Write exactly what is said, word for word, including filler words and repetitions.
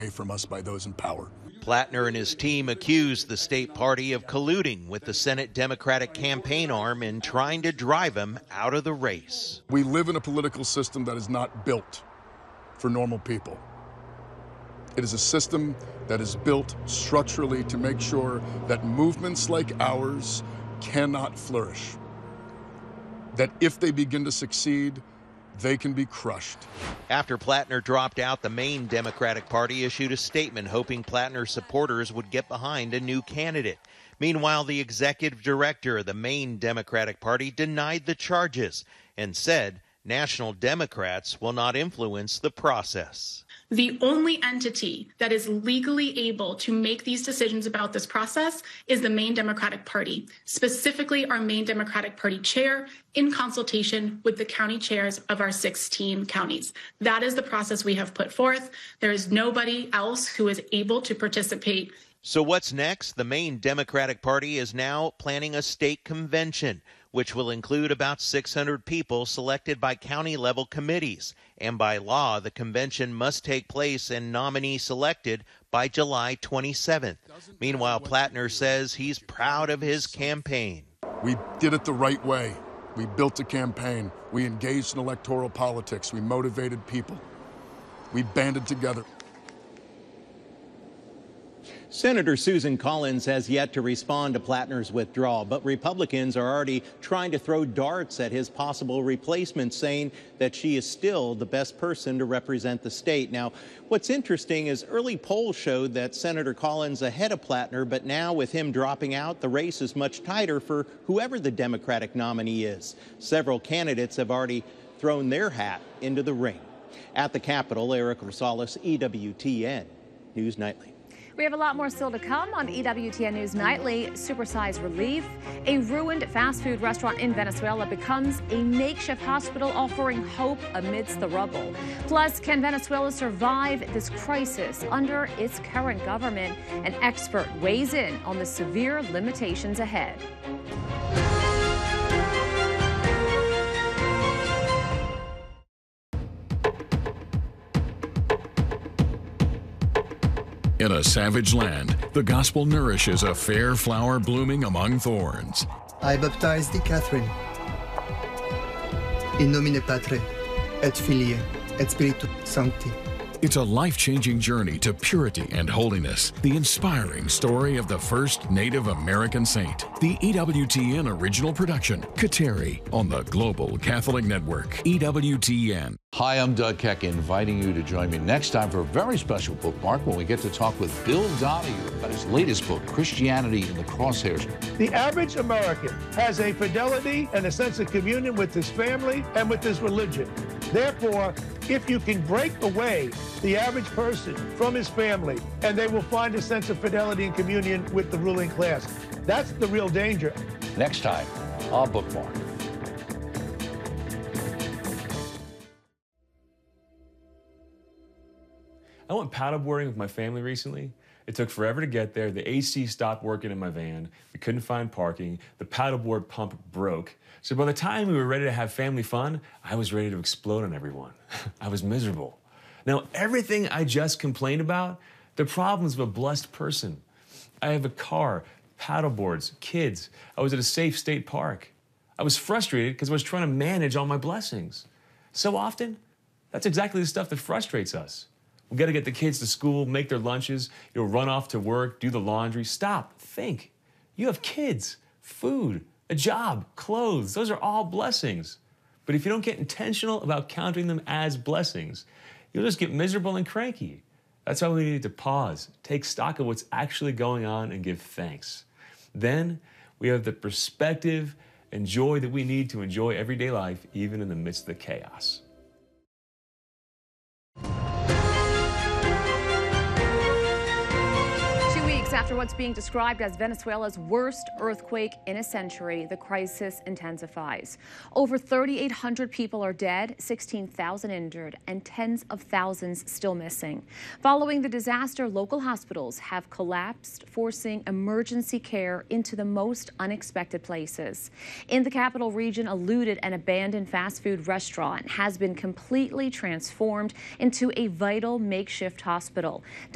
from us by those in power. Plattner and his team accused the state party of colluding with the Senate Democratic campaign arm in trying to drive him out of the race. We live in a political system that is not built for normal people. It is a system that is built structurally to make sure that movements like ours cannot flourish. That if they begin to succeed, they can be crushed. After Plattner dropped out, the Maine Democratic Party issued a statement hoping Plattner's supporters would get behind a new candidate. Meanwhile, the executive director of the Maine Democratic Party denied the charges and said national Democrats will not influence the process. The only entity that is legally able to make these decisions about this process is the Maine Democratic Party, specifically our Maine Democratic Party chair, in consultation with the county chairs of our sixteen counties. That is the process we have put forth. There is nobody else who is able to participate. So what's next? The Maine Democratic Party is now planning a state convention, which will include about six hundred people selected by county-level committees. And by law, the convention must take place and nominee selected by July twenty-seventh. Meanwhile, Plattner says he's proud of his campaign. We did it the right way. We built a campaign. We engaged in electoral politics. We motivated people. We banded together. Senator Susan Collins has yet to respond to Plattner's withdrawal, but Republicans are already trying to throw darts at his possible replacement, saying that she is still the best person to represent the state. Now, what's interesting is early polls showed that Senator Collins ahead of Plattner, but now with him dropping out, the race is much tighter for whoever the Democratic nominee is. Several candidates have already thrown their hat into the ring. At the Capitol, Eric Rosales, E W T N News Nightly. We have a lot more still to come on E W T N News Nightly. Supersize relief. A ruined fast food restaurant in Venezuela becomes a makeshift hospital offering hope amidst the rubble. Plus, can Venezuela survive this crisis under its current government? An expert weighs in on the severe limitations ahead. In a savage land, the gospel nourishes a fair flower blooming among thorns. I baptize thee, Catherine, in nomine Patre, et Filii, et Spiritus Sancti. It's a life-changing journey to purity and holiness, the inspiring story of the first Native American saint. The E W T N original production, Kateri, on the Global Catholic Network, E W T N. Hi, I'm Doug Keck, inviting you to join me next time for a very special bookmark when we get to talk with Bill Donahue about his latest book, Christianity in the Crosshairs. The average American has a fidelity and a sense of communion with his family and with his religion. Therefore, if you can break away the average person from his family, and they will find a sense of fidelity and communion with the ruling class. That's the real danger. Next time, on Bookmark. I went paddleboarding with my family recently. It took forever to get there. The A C stopped working in my van. We couldn't find parking. The paddleboard pump broke. So by the time we were ready to have family fun, I was ready to explode on everyone. I was miserable. Now, everything I just complained about, the problems of a blessed person. I have a car, paddleboards, kids. I was at a safe state park. I was frustrated because I was trying to manage all my blessings. So often, that's exactly the stuff that frustrates us. We got to get the kids to school, make their lunches, you know, run off to work, do the laundry. Stop, think. You have kids, food, a job, clothes. Those are all blessings. But if you don't get intentional about counting them as blessings, you'll just get miserable and cranky. That's why we need to pause, take stock of what's actually going on, and give thanks. Then we have the perspective and joy that we need to enjoy everyday life, even in the midst of the chaos. After what's being described as Venezuela's worst earthquake in a century, the crisis intensifies. Over thirty-eight hundred people are dead, sixteen thousand injured, and tens of thousands still missing. Following the disaster, local hospitals have collapsed, forcing emergency care into the most unexpected places. In the capital region, a looted and abandoned fast food restaurant has been completely transformed into a vital makeshift hospital.